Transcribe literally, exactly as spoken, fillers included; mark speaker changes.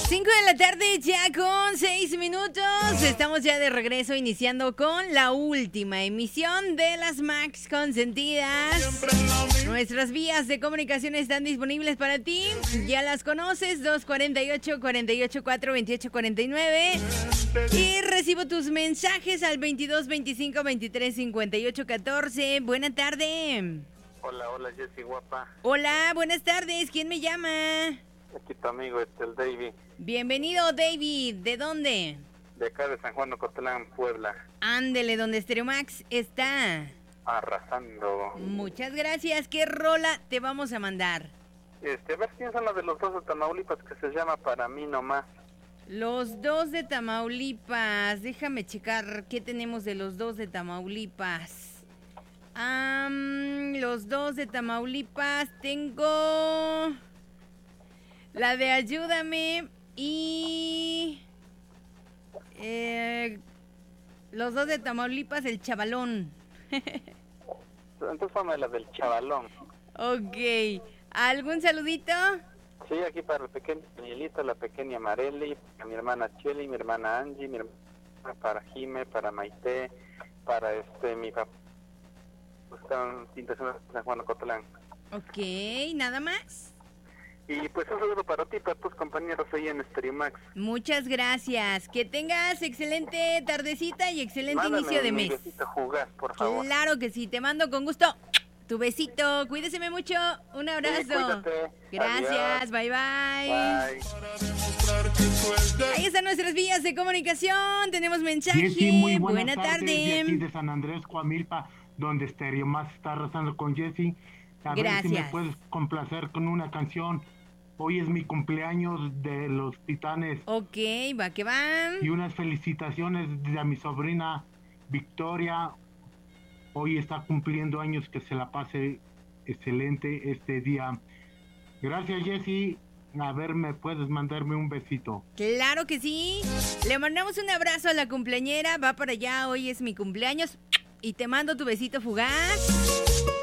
Speaker 1: cinco de la tarde ya con seis minutos. Estamos ya de regreso iniciando con la última emisión de las Max Consentidas. Nuestras vías de comunicación están disponibles para ti. Ya las conoces, dos cuatro ocho, cuatro ocho cuatro, veintiocho cuarenta y nueve. Y recibo tus mensajes al veintidós veinticinco veintitrés cincuenta y ocho catorce. Buena tarde.
Speaker 2: Hola, hola Jessy guapa.
Speaker 1: Hola, buenas tardes. ¿Quién me llama?
Speaker 2: Aquí tu amigo, este, el David.
Speaker 1: Bienvenido, David. ¿De dónde?
Speaker 2: De acá de San Juan de Ocotlán, Puebla.
Speaker 1: Ándele, donde Stereo Max está.
Speaker 2: Arrasando.
Speaker 1: Muchas gracias. ¿Qué rola te vamos a mandar?
Speaker 2: Este, a ver quién son las de los dos de Tamaulipas que se llama Para mí nomás.
Speaker 1: Los dos de Tamaulipas. Déjame checar qué tenemos de los dos de Tamaulipas. Um, los dos de Tamaulipas. Tengo la de Ayúdame y eh, los dos de Tamaulipas, el Chavalón.
Speaker 2: Entonces ponme la del Chavalón.
Speaker 1: Ok. ¿Algún saludito?
Speaker 2: Sí, aquí para el pequeño Danielito, la pequeña Marely, para mi hermana Cheli, mi hermana Angie, mi hermana, para Jime, para Maite, para este mi papá. Están pintaciones de San Juan de Ocotlán.
Speaker 1: Ok, ¿nada más?
Speaker 2: Y pues un saludo para ti, para tus compañeros ahí en Stereo Max.
Speaker 1: Muchas gracias. Que tengas excelente tardecita y excelente
Speaker 2: Mándame
Speaker 1: inicio de mes.
Speaker 2: Un besito jugar, por favor.
Speaker 1: Claro que sí, te mando con gusto tu besito. Cuídese mucho. Un abrazo.
Speaker 2: Sí, cuídate.
Speaker 1: Gracias.
Speaker 2: Adiós.
Speaker 1: Bye, bye.
Speaker 2: Bye.
Speaker 1: Ahí están nuestras vías de comunicación. Tenemos mensaje.
Speaker 3: Jessy, muy buenas
Speaker 1: Buena
Speaker 3: tardes,
Speaker 1: tarde.
Speaker 3: de aquí de San Andrés, Coamilpa, donde Stereo Max está arrasando con Jessy. A
Speaker 1: Gracias.
Speaker 3: ver si me puedes complacer con una canción. Hoy es mi cumpleaños de los Titanes.
Speaker 1: Ok, va que van.
Speaker 3: Y unas felicitaciones de a mi sobrina Victoria. Hoy está cumpliendo años, que se la pase excelente este día. Gracias, Jessy. A ver, ¿me puedes mandarme un besito?
Speaker 1: Claro que sí. Le mandamos un abrazo a la cumpleañera. Va para allá, hoy es mi cumpleaños. Y te mando tu besito fugaz.